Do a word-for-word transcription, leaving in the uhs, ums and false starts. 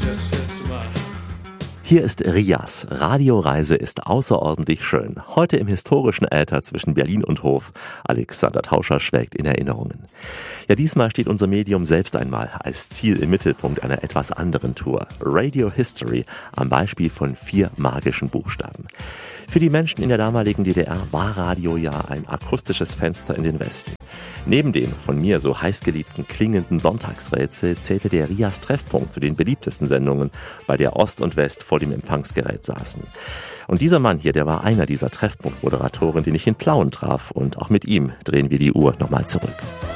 Hier ist Rias. Radioreise ist außerordentlich schön. Heute im historischen Äther zwischen Berlin und Hof. Alexander Tauscher schwelgt in Erinnerungen. Ja, diesmal steht unser Medium selbst einmal als Ziel im Mittelpunkt einer etwas anderen Tour. Radio History am Beispiel von vier magischen Buchstaben. Für die Menschen in der damaligen D D R war Radio ja ein akustisches Fenster in den Westen. Neben dem von mir so heißgeliebten klingenden Sonntagsrätsel zählte der Rias Treffpunkt zu den beliebtesten Sendungen, bei der Ost und West vor dem Empfangsgerät saßen. Und dieser Mann hier, der war einer dieser Treffpunktmoderatoren, den ich in Plauen traf. Und auch mit ihm drehen wir die Uhr nochmal zurück.